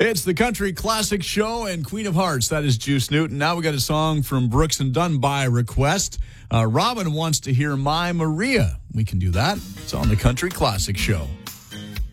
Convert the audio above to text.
It's the Country Classic Show and Queen of Hearts. That is Juice Newton. Now we got a song from Brooks and Dunn by request. Robin wants to hear My Maria. We can do that. It's on the Country Classic Show.